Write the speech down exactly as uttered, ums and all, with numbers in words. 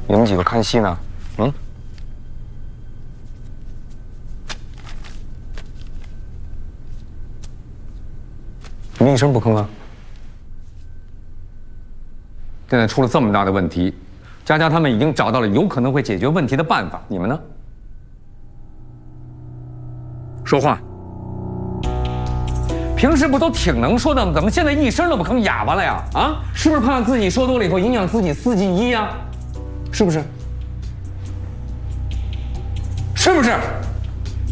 你们几个看戏呢？嗯？你们一声不吭啊？现在出了这么大的问题，佳佳他们已经找到了有可能会解决问题的办法，你们呢？说话。平时不都挺能说的吗？怎么现在一声都不吭，哑巴了呀？啊，是不是怕自己说多了以后影响自己四进一呀？是不是？是不是？